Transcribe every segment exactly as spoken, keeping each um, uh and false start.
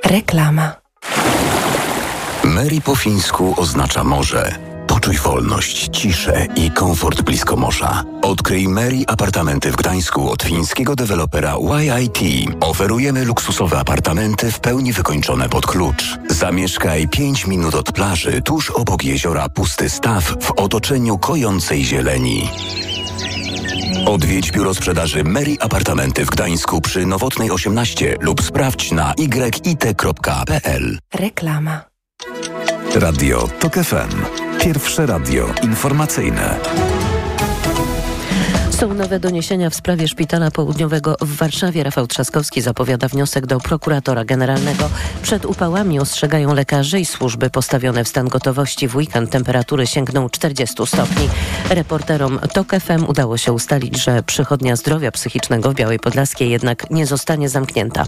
Reklama. Mary po fińsku oznacza morze. Poczuj wolność, ciszę i komfort blisko morza. Odkryj Mary apartamenty w Gdańsku od fińskiego dewelopera Y I T. Oferujemy luksusowe apartamenty w pełni wykończone pod klucz. Zamieszkaj pięć minut od plaży, tuż obok jeziora Pusty Staw w otoczeniu kojącej zieleni. Odwiedź biuro sprzedaży Mary Apartamenty w Gdańsku przy Nowotnej osiemnaście lub sprawdź na y i t kropka p l. Reklama. Radio TOK F M. Pierwsze radio informacyjne. Są nowe doniesienia w sprawie Szpitala Południowego w Warszawie. Rafał Trzaskowski zapowiada wniosek do prokuratora generalnego. Przed upałami ostrzegają lekarze i służby postawione w stan gotowości. W weekend temperatury sięgną czterdziestu stopni. Reporterom TOK F M udało się ustalić, że przychodnia zdrowia psychicznego w Białej Podlaskiej jednak nie zostanie zamknięta.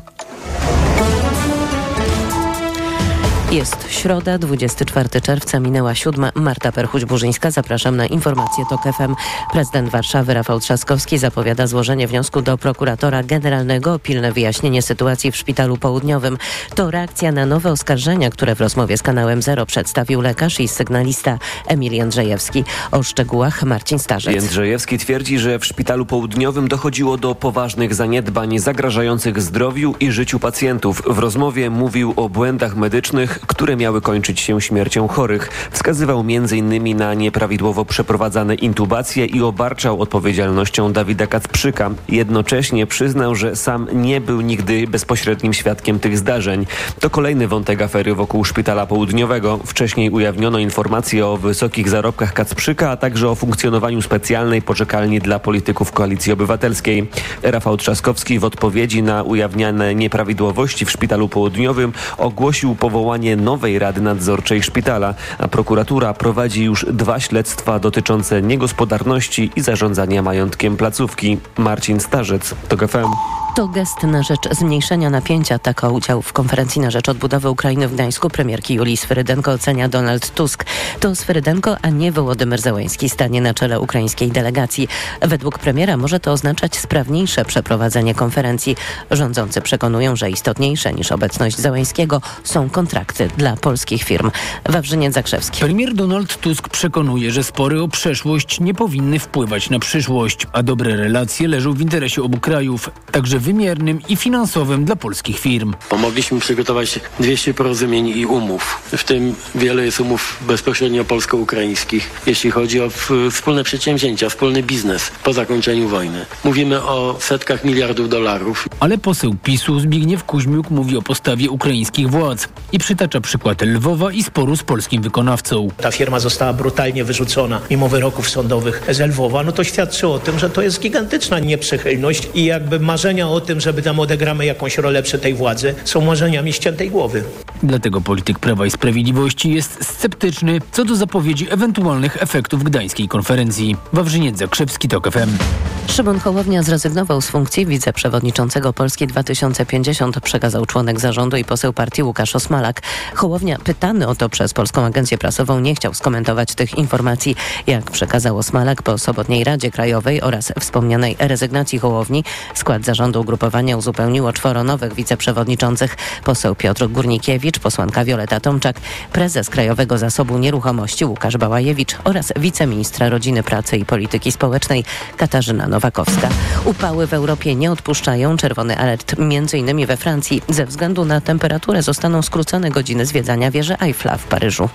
Jest środa, dwudziestego czwartego czerwca, minęła siódma. Marta Perchuć-Burzyńska, zapraszam na informacje TOK F M. Prezydent Warszawy Rafał Trzaskowski zapowiada złożenie wniosku do prokuratora generalnego o pilne wyjaśnienie sytuacji w Szpitalu Południowym. To reakcja na nowe oskarżenia, które w rozmowie z kanałem Zero przedstawił lekarz i sygnalista Emil Jędrzejewski. O szczegółach Marcin Starzec. Jędrzejewski twierdzi, że w Szpitalu Południowym dochodziło do poważnych zaniedbań zagrażających zdrowiu i życiu pacjentów. W rozmowie mówił o błędach medycznych, które miały kończyć się śmiercią chorych. Wskazywał między innymi na nieprawidłowo przeprowadzane intubacje i obarczał odpowiedzialnością Dawida Kacprzyka. Jednocześnie przyznał, że sam nie był nigdy bezpośrednim świadkiem tych zdarzeń. To kolejny wątek afery wokół Szpitala Południowego. Wcześniej ujawniono informacje o wysokich zarobkach Kacprzyka, a także o funkcjonowaniu specjalnej poczekalni dla polityków Koalicji Obywatelskiej. Rafał Trzaskowski w odpowiedzi na ujawniane nieprawidłowości w Szpitalu Południowym ogłosił powołanie nowej Rady Nadzorczej Szpitala, a prokuratura prowadzi już dwa śledztwa dotyczące niegospodarności i zarządzania majątkiem placówki. Marcin Starzec, TOK F M. To gest na rzecz zmniejszenia napięcia. Tak o udział w konferencji na rzecz odbudowy Ukrainy w Gdańsku premierki Julii Swyrydenko ocenia Donald Tusk. To Swyrydenko, a nie Wołodymyr Zełenski stanie na czele ukraińskiej delegacji. Według premiera może to oznaczać sprawniejsze przeprowadzenie konferencji. Rządzący przekonują, że istotniejsze niż obecność Zełenskiego są kontrakty dla polskich firm. Wawrzyniec Zakrzewski. Premier Donald Tusk przekonuje, że spory o przeszłość nie powinny wpływać na przyszłość, a dobre relacje leżą w interesie obu krajów, także wymiernym i finansowym dla polskich firm. Pomogliśmy przygotować dwieście porozumień i umów, w tym wiele jest umów bezpośrednio polsko-ukraińskich, jeśli chodzi o wspólne przedsięwzięcia, wspólny biznes po zakończeniu wojny. Mówimy o setkach miliardów dolarów. Ale poseł PiSu Zbigniew Kuźmiuk mówi o postawie ukraińskich władz i przytacza przykład Lwowa i sporu z polskim wykonawcą. Ta firma została brutalnie wyrzucona mimo wyroków sądowych z Lwowa. No to świadczy o tym, że to jest gigantyczna nieprzychylność i jakby marzenia o tym, żeby tam odegramy jakąś rolę przy tej władzy, są marzeniami ściętej głowy. Dlatego polityk Prawa i Sprawiedliwości jest sceptyczny co do zapowiedzi ewentualnych efektów gdańskiej konferencji. Wawrzyniec Zakrzewski, TOK F M. Szymon Hołownia zrezygnował z funkcji wiceprzewodniczącego Polski dwa tysiące pięćdziesiąt, przekazał członek zarządu i poseł partii Łukasz Osmalak. Hołownia, pytany o to przez Polską Agencję Prasową, nie chciał skomentować tych informacji. Jak przekazał Osmalak, po sobotniej Radzie Krajowej oraz wspomnianej rezygnacji Hołowni skład zarządu ugrupowania uzupełniło czworo nowych wiceprzewodniczących. Poseł Piotr Górnikiewicz, posłanka Wioleta Tomczak, prezes Krajowego Zasobu Nieruchomości Łukasz Bałajewicz oraz wiceministra Rodziny, Pracy i Polityki Społecznej Katarzyna Nowakowska. Upały w Europie nie odpuszczają. Czerwony alert między innymi we Francji. Ze względu na temperaturę zostaną skrócone godziny zwiedzania wieży Eiffla w Paryżu.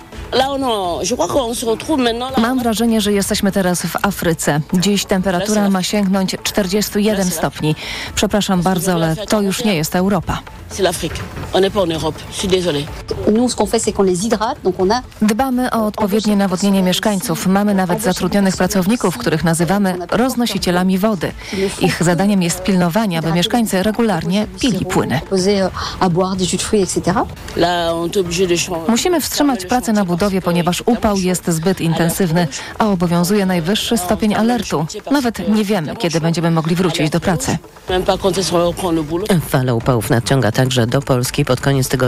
Mam wrażenie, że jesteśmy teraz w Afryce. Dziś temperatura ma sięgnąć czterdzieści jeden stopni. Przepraszam bardzo, ale to już nie jest Europa. Dbamy o odpowiednie nawodnienie mieszkańców. Mamy nawet zatrudnionych pracowników, których nazywamy roznosicielami wody. Ich zadaniem jest pilnowanie, aby mieszkańcy regularnie pili płyny. Musimy wstrzymać pracę na budowie, ponieważ upał jest zbyt intensywny, a obowiązuje najwyższy stopień alertu. Nawet nie wiemy, kiedy będziemy mogli wrócić do pracy. Fala upałów nadciąga także do Polski. Pod koniec tygodnia może być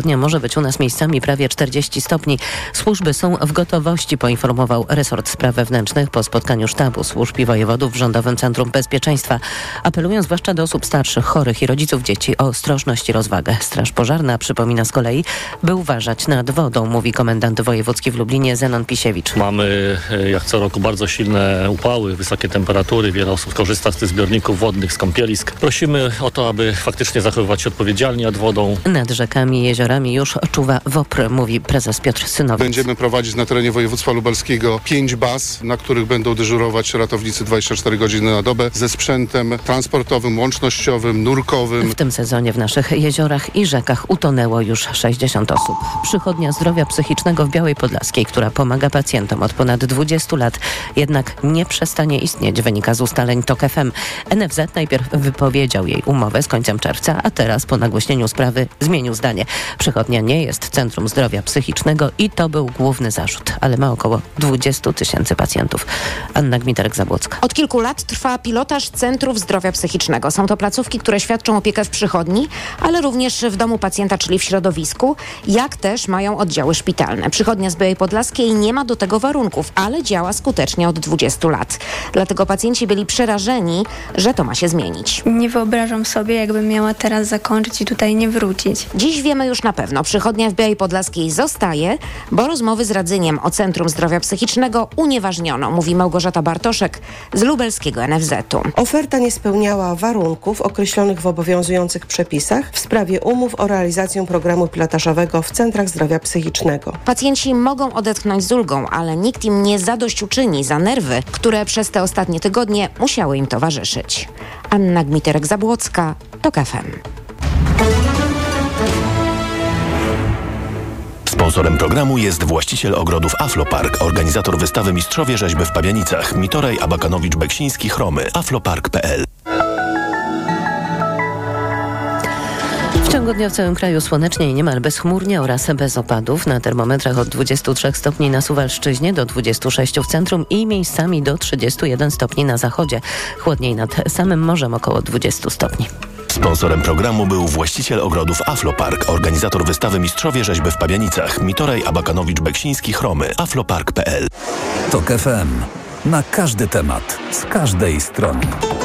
być u nas miejscami prawie czterdzieści stopni. Służby są w gotowości, poinformował resort spraw wewnętrznych po spotkaniu sztabu służb i wojewodów w Rządowym Centrum Bezpieczeństwa. Apelują zwłaszcza do osób starszych, chorych i rodziców dzieci o ostrożność i rozwagę. Straż Pożarna przypomina z kolei, by uważać nad wodą, mówi komendant wojewódzki w Lublinie Zenon Pisiewicz. Mamy jak co roku bardzo silne upały, wysokie temperatury. Wiele osób korzysta z tych zbiorników wodnych, z kąpielisk. Prosimy o to, aby faktycznie zachowywać się odpowiedzialnie nad wodą. Nad rzekami i jeziorami już czuwa W O P R, mówi prezes Piotr Synowiec. Będziemy prowadzić na terenie województwa lubelskiego pięć baz, na których będą dyżurować ratownicy dwadzieścia cztery godziny na dobę ze sprzętem transportowym, łącznościowym, nurkowym. W tym sezonie w naszych jeziorach i rzekach utonęło już sześćdziesiąt osób. Przychodnia zdrowia psychicznego w Białej Podlaskiej, która pomaga pacjentom od ponad dwudziestu lat, jednak nie przestanie istnieć, wynika z ustaleń TOK F M. N F Z najpierw wypowiedział jej umowę z końcem czerwca, a teraz po nagłośnieniu sprawy zmienił zdanie. Przychodnia nie jest Centrum Zdrowia Psychicznego i to był główny zarzut, ale ma około dwudziestu tysięcy pacjentów. Anna Gmiterek-Zabłocka. Od kilku lat trwa pilotaż Centrów Zdrowia Psychicznego. Są to placówki, które świadczą opiekę w przychodni, ale również w domu pacjenta, czyli w środowisku, jak też mają oddziały szpitalne. Przychodnia z Białej Podlaskiej nie ma do tego warunków, ale działa skutecznie od dwudziestu lat. Dlatego pacjenci byli przerażeni, że to ma się zmienić. Nie wyobrażam sobie, jakbym miała teraz zakończyć i tutaj nie wrócić. Dziś wiemy już na pewno, przychodnia w Białej Podlaskiej zostaje, bo rozmowy z Radzyniem o Centrum Zdrowia Psychicznego unieważniono, mówi Małgorzata Bartoszek z lubelskiego N F Z-u. Oferta nie spełniała warunków określonych w obowiązujących przepisach w sprawie umów o realizację programu pilotażowego w Centrach Zdrowia Psychicznego. Pacjenci mogą odetchnąć z ulgą, ale nikt im nie zadośćuczyni za nerwy, które przez te ostatnie tygodnie musiały im towarzyszyć. Anna Gmiterek-Zabłocka, TOK F M. Sponsorem programu jest właściciel ogrodów Aflopark, organizator wystawy Mistrzowie Rzeźby w Pabianicach, Mitoraj, Abakanowicz, Beksiński, Chromy, aflopark kropka p l. W ciągu dnia w całym kraju słonecznie i niemal bezchmurnie oraz bez opadów. Na termometrach od dwudziestu trzech stopni na Suwalszczyźnie do dwudziestu sześciu w centrum i miejscami do trzydziestu jeden stopni na zachodzie. Chłodniej nad samym morzem około dwudziestu stopni. Sponsorem programu był właściciel ogrodów Aflopark, organizator wystawy Mistrzowie Rzeźby w Pabianicach, Mitoraj, Abakanowicz, Beksiński, Chromy, aflopark kropka p l. TOK F M. Na każdy temat, z każdej strony.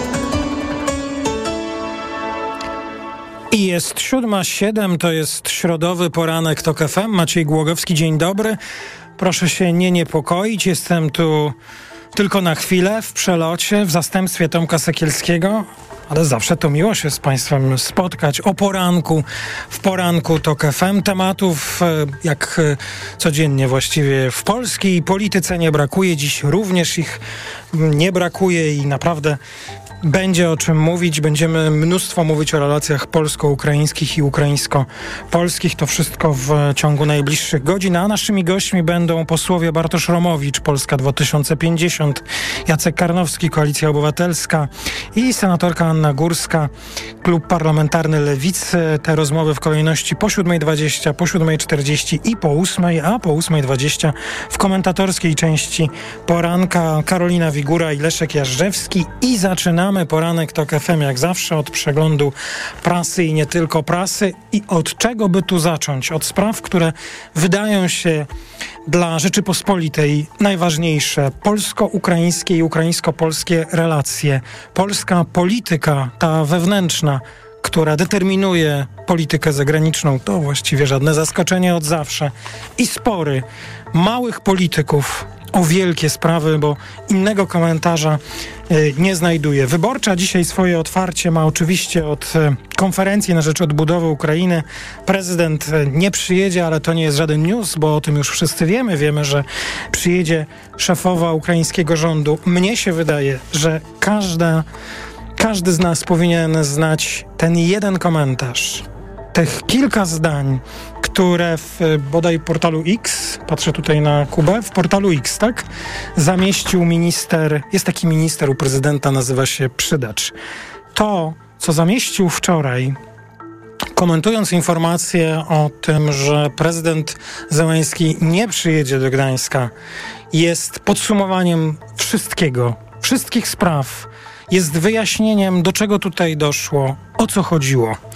I jest siódma siedem, to jest środowy poranek TOK F M. Maciej Głogowski, dzień dobry. Proszę się nie niepokoić, jestem tu tylko na chwilę, w przelocie, w zastępstwie Tomka Sekielskiego, ale zawsze to miło się z Państwem spotkać o poranku, w poranku TOK F M. Tematów jak codziennie właściwie w polskiej polityce nie brakuje, dziś również ich nie brakuje i naprawdę będzie o czym mówić. Będziemy mnóstwo mówić o relacjach polsko-ukraińskich i ukraińsko-polskich. To wszystko w ciągu najbliższych godzin. A naszymi gośćmi będą posłowie Bartosz Romowicz, Polska dwa tysiące pięćdziesiąt, Jacek Karnowski, Koalicja Obywatelska i senatorka Anna Górska, Klub Parlamentarny Lewicy. Te rozmowy w kolejności po siódmej dwadzieścia, po siódmej czterdzieści i po ósmej, a po ósmej dwadzieścia w komentatorskiej części poranka Karolina Wigura i Leszek Jażdżewski. I zaczynamy poranek TOK F M jak zawsze od przeglądu prasy i nie tylko prasy. I od czego by tu zacząć? Od spraw, które wydają się dla Rzeczypospolitej najważniejsze. Polsko-ukraińskie i ukraińsko-polskie relacje. Polska polityka, ta wewnętrzna, która determinuje politykę zagraniczną, to właściwie żadne zaskoczenie od zawsze. I spory małych polityków o wielkie sprawy, bo innego komentarza y, nie znajduję. Wyborcza dzisiaj swoje otwarcie ma oczywiście od y, konferencji na rzecz odbudowy Ukrainy. Prezydent y, nie przyjedzie, ale to nie jest żaden news, bo o tym już wszyscy wiemy. Wiemy, że przyjedzie szefowa ukraińskiego rządu. Mnie się wydaje, że każda, każdy z nas powinien znać ten jeden komentarz. Tych kilka zdań, które w bodaj portalu X, patrzę tutaj na Kubę, w portalu X, tak, zamieścił minister, jest taki minister u prezydenta, nazywa się Przydacz. To, co zamieścił wczoraj, komentując informację o tym, że prezydent Zełenski nie przyjedzie do Gdańska, jest podsumowaniem wszystkiego, wszystkich spraw, jest wyjaśnieniem, do czego tutaj doszło, o co chodziło.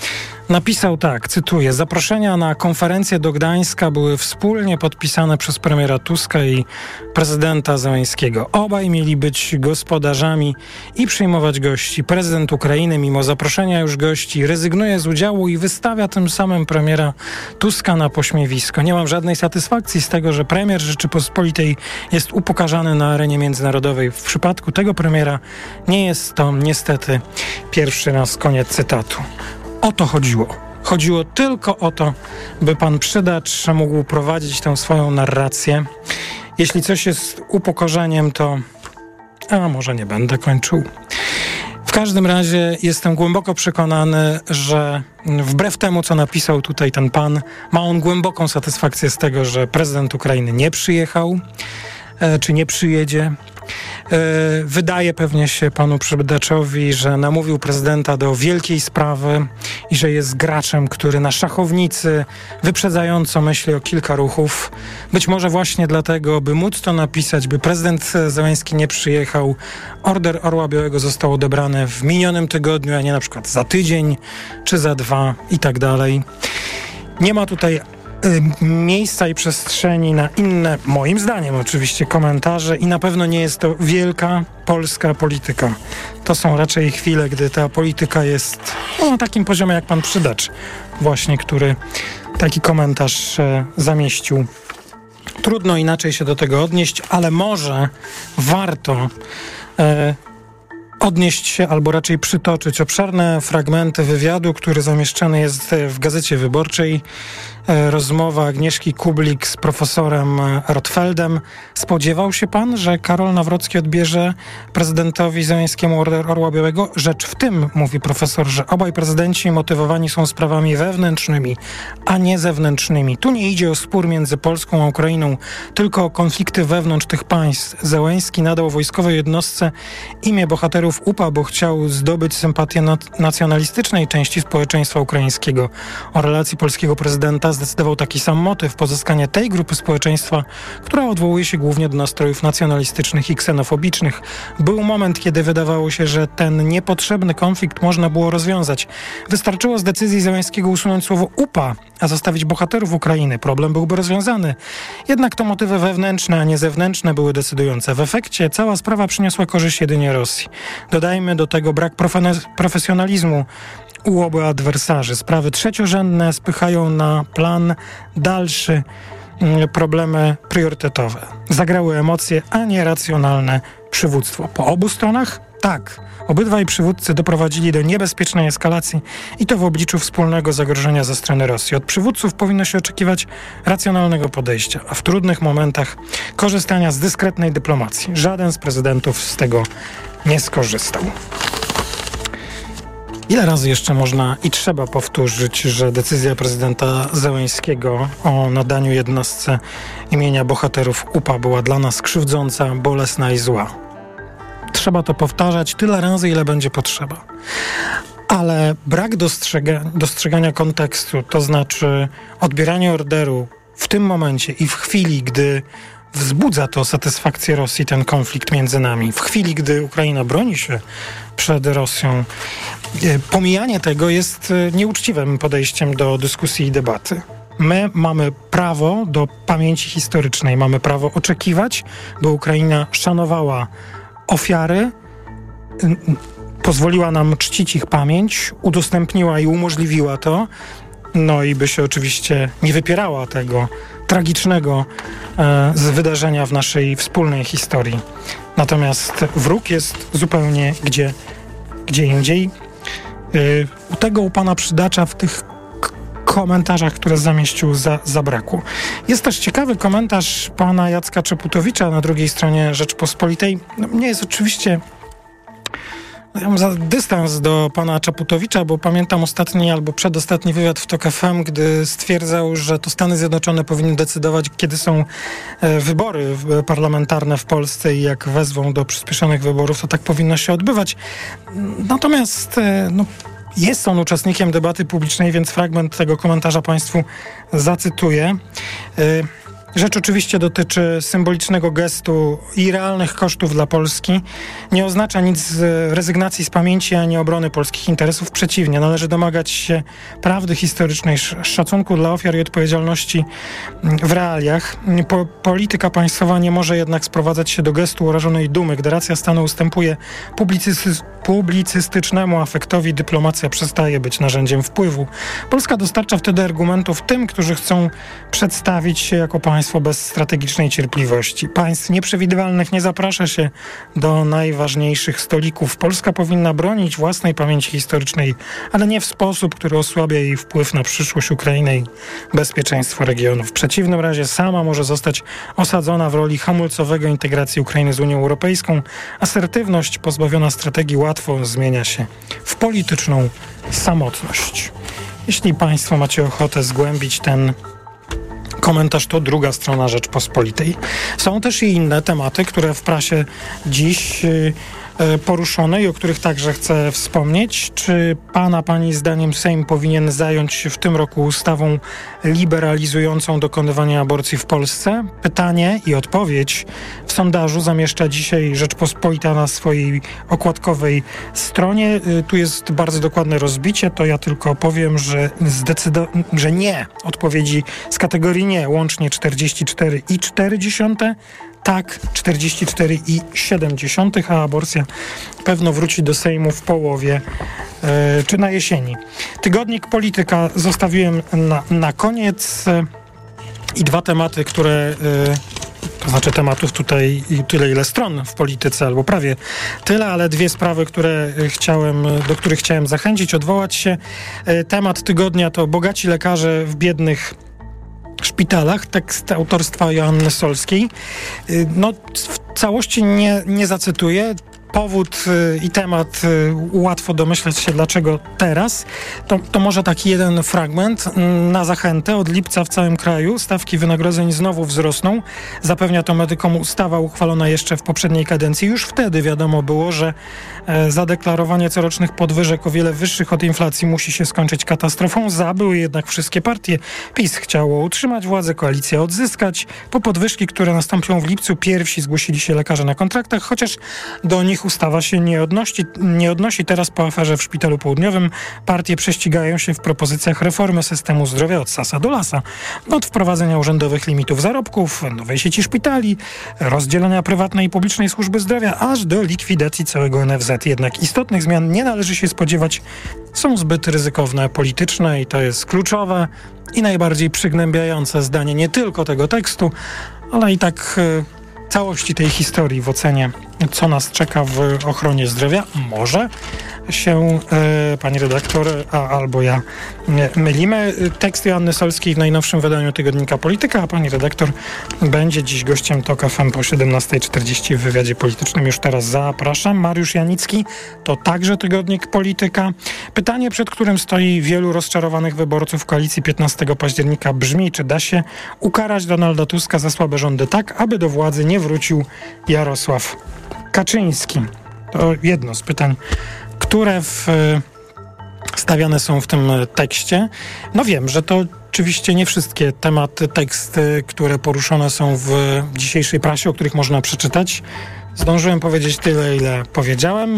napisał tak, cytuję: zaproszenia na konferencję do Gdańska były wspólnie podpisane przez premiera Tuska i prezydenta Zełenskiego. Obaj mieli być gospodarzami i przyjmować gości. Prezydent Ukrainy, mimo zaproszenia już gości, rezygnuje z udziału i wystawia tym samym premiera Tuska na pośmiewisko. Nie mam żadnej satysfakcji z tego, że premier Rzeczypospolitej jest upokarzany na arenie międzynarodowej. W przypadku tego premiera nie jest to niestety pierwszy raz. Koniec cytatu. O to chodziło. Chodziło tylko o to, by pan Przydacz mógł prowadzić tę swoją narrację. Jeśli coś jest upokorzeniem, to... A może nie będę kończył. W każdym razie jestem głęboko przekonany, że wbrew temu, co napisał tutaj ten pan, ma on głęboką satysfakcję z tego, że prezydent Ukrainy nie przyjechał, czy nie przyjedzie. Wydaje pewnie się panu Przydaczowi, że namówił prezydenta do wielkiej sprawy i że jest graczem, który na szachownicy wyprzedzająco myśli o kilka ruchów. Być może właśnie dlatego, by móc to napisać, by prezydent Zełenski nie przyjechał, order Orła Białego został odebrany w minionym tygodniu, a nie na przykład za tydzień czy za dwa i tak dalej. Nie ma tutaj miejsca i przestrzeni na inne, moim zdaniem oczywiście, komentarze i na pewno nie jest to wielka polska polityka. To są raczej chwile, gdy ta polityka jest no, na takim poziomie jak pan Przydacz właśnie, który taki komentarz e, zamieścił. Trudno inaczej się do tego odnieść, ale może warto e, odnieść się, albo raczej przytoczyć obszerne fragmenty wywiadu, który zamieszczony jest w Gazecie Wyborczej. Rozmowa Agnieszki Kublik z profesorem Rotfeldem. Spodziewał się pan, że Karol Nawrocki odbierze prezydentowi Zełenskiemu order Orła Białego? Rzecz w tym, mówi profesor, że obaj prezydenci motywowani są sprawami wewnętrznymi, a nie zewnętrznymi. Tu nie idzie o spór między Polską a Ukrainą, tylko o konflikty wewnątrz tych państw. Zełenski nadał wojskowej jednostce imię bohaterów U P A, bo chciał zdobyć sympatię nat- nacjonalistycznej części społeczeństwa ukraińskiego. O relacji polskiego prezydenta zdecydował taki sam motyw, pozyskanie tej grupy społeczeństwa, która odwołuje się głównie do nastrojów nacjonalistycznych i ksenofobicznych. Był moment, kiedy wydawało się, że ten niepotrzebny konflikt można było rozwiązać. Wystarczyło z decyzji Zełenskiego usunąć słowo U P A, a zostawić bohaterów Ukrainy. Problem byłby rozwiązany. Jednak to motywy wewnętrzne, a nie zewnętrzne były decydujące. W efekcie cała sprawa przyniosła korzyść jedynie Rosji. Dodajmy do tego brak profe- profesjonalizmu u obu adwersarzy. Sprawy trzeciorzędne spychają na plan dalszy problemy priorytetowe. Zagrały emocje, a nie racjonalne przywództwo. Po obu stronach? Tak. Obydwaj przywódcy doprowadzili do niebezpiecznej eskalacji i to w obliczu wspólnego zagrożenia ze strony Rosji. Od przywódców powinno się oczekiwać racjonalnego podejścia, a w trudnych momentach korzystania z dyskretnej dyplomacji. Żaden z prezydentów z tego nie skorzystał. Ile razy jeszcze można i trzeba powtórzyć, że decyzja prezydenta Zełenskiego o nadaniu jednostce imienia bohaterów U P A była dla nas krzywdząca, bolesna i zła? Trzeba to powtarzać tyle razy, ile będzie potrzeba. Ale brak dostrzega- dostrzegania kontekstu, to znaczy odbieranie orderu w tym momencie i w chwili, gdy wzbudza to satysfakcję Rosji, ten konflikt między nami, w chwili, gdy Ukraina broni się przed Rosją, pomijanie tego jest nieuczciwym podejściem do dyskusji i debaty. My mamy prawo do pamięci historycznej, mamy prawo oczekiwać, by Ukraina szanowała ofiary, pozwoliła nam czcić ich pamięć, udostępniła i umożliwiła to, no i by się oczywiście nie wypierała tego tragicznego e, z wydarzenia w naszej wspólnej historii. Natomiast wróg jest zupełnie gdzie, gdzie indziej. E, u tego u pana Przydacza w tych k- komentarzach, które zamieścił, za, zabrakło. Jest też ciekawy komentarz pana Jacka Czaputowicza na drugiej stronie Rzeczpospolitej. No, mnie jest oczywiście... Ja mam za dystans do pana Czaputowicza, bo pamiętam ostatni albo przedostatni wywiad w TOK F M, gdy stwierdzał, że to Stany Zjednoczone powinny decydować, kiedy są e, wybory parlamentarne w Polsce i jak wezwą do przyspieszonych wyborów, to tak powinno się odbywać. Natomiast e, no, jest on uczestnikiem debaty publicznej, więc fragment tego komentarza państwu zacytuję. E, Rzecz oczywiście dotyczy symbolicznego gestu i realnych kosztów dla Polski. Nie oznacza nic z rezygnacji z pamięci ani obrony polskich interesów. Przeciwnie, należy domagać się prawdy historycznej, szacunku dla ofiar i odpowiedzialności w realiach. Po, polityka państwowa nie może jednak sprowadzać się do gestu urażonej dumy. Gdy racja stanu ustępuje publicysty- publicystycznemu afektowi, dyplomacja przestaje być narzędziem wpływu. Polska dostarcza wtedy argumentów tym, którzy chcą przedstawić się jako państwo bez strategicznej cierpliwości. Państw nieprzewidywalnych nie zaprasza się do najważniejszych stolików. Polska powinna bronić własnej pamięci historycznej, ale nie w sposób, który osłabia jej wpływ na przyszłość Ukrainy i bezpieczeństwo regionu. W przeciwnym razie sama może zostać osadzona w roli hamulcowego integracji Ukrainy z Unią Europejską. Asertywność pozbawiona strategii łatwo zmienia się w polityczną samotność. Jeśli Państwo macie ochotę zgłębić ten komentarz, to druga strona Rzeczpospolitej. Są też i inne tematy, które w prasie dziś yy, poruszone i o których także chcę wspomnieć. Czy Pana, Pani zdaniem Sejm powinien zająć się w tym roku ustawą liberalizującą dokonywanie aborcji w Polsce? Pytanie i odpowiedź w sondażu zamieszcza dzisiaj Rzeczpospolita na swojej okładkowej stronie. Tu jest bardzo dokładne rozbicie, to ja tylko powiem, że zdecydo- że nie. Odpowiedzi z kategorii nie, łącznie czterdzieści cztery i cztery dziesiąte. Tak, czterdzieści cztery i siedem dziesiątych, a aborcja pewno wróci do Sejmu w połowie yy, czy na jesieni. Tygodnik Polityka zostawiłem na, na koniec yy, i dwa tematy, które... Yy, to znaczy tematów tutaj tyle, ile stron w polityce, albo prawie tyle, ale dwie sprawy, które chciałem, do których chciałem zachęcić, odwołać się. Yy, temat tygodnia to bogaci lekarze w biednych szpitalach, tekst autorstwa Joanny Solskiej. No, w całości nie, nie zacytuję. Powód y, i temat y, łatwo domyśleć się, dlaczego teraz. To, to może taki jeden fragment y, na zachętę. Od lipca w całym kraju stawki wynagrodzeń znowu wzrosną. Zapewnia to medykom ustawa uchwalona jeszcze w poprzedniej kadencji. Już wtedy wiadomo było, że y, zadeklarowanie corocznych podwyżek o wiele wyższych od inflacji musi się skończyć katastrofą. Zabyły jednak wszystkie partie. PiS chciało utrzymać władzę, koalicja odzyskać. Po podwyżki, które nastąpią w lipcu, pierwsi zgłosili się lekarze na kontraktach, chociaż do nich ustawa się nie odnosi, nie odnosi. Teraz po aferze w Szpitalu Południowym partie prześcigają się w propozycjach reformy systemu zdrowia od sasa do lasa. Od wprowadzenia urzędowych limitów zarobków, nowej sieci szpitali, rozdzielenia prywatnej i publicznej służby zdrowia, aż do likwidacji całego N F Z. Jednak istotnych zmian nie należy się spodziewać. Są zbyt ryzykowne, polityczne i to jest kluczowe i najbardziej przygnębiające zdanie nie tylko tego tekstu, ale i tak całości tej historii w ocenie, co nas czeka w ochronie zdrowia. Może się e, pani redaktor, a albo ja e, mylimy. Tekst Joanny Solskiej w najnowszym wydaniu tygodnika Polityka, a pani redaktor będzie dziś gościem TOK F M po siedemnasta czterdzieści w wywiadzie politycznym. Już teraz zapraszam. Mariusz Janicki, to także tygodnik Polityka. Pytanie, przed którym stoi wielu rozczarowanych wyborców koalicji piętnastego października brzmi, czy da się ukarać Donalda Tuska za słabe rządy tak, aby do władzy nie wrócił Jarosław Kaczyński. To jedno z pytań, które w, stawiane są w tym tekście. No wiem, że to oczywiście nie wszystkie tematy, teksty, które poruszone są w dzisiejszej prasie, o których można przeczytać. Zdążyłem powiedzieć tyle, ile powiedziałem.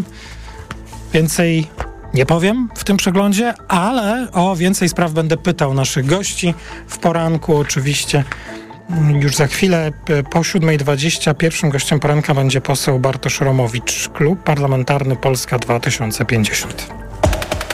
Więcej nie powiem w tym przeglądzie, ale o więcej spraw będę pytał naszych gości w poranku oczywiście. Już za chwilę po siódma dwadzieścia pierwszym gościem poranka będzie poseł Bartosz Romowicz, Klub Parlamentarny Polska dwa tysiące pięćdziesiąt.